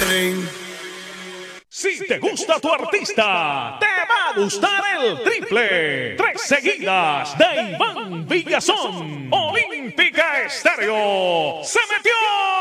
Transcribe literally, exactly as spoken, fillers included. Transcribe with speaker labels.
Speaker 1: tren.
Speaker 2: Si te gusta tu artista, te va a gustar el triple. Tres seguidas de Iván Villazón. Olímpica Estéreo. ¡Se metió!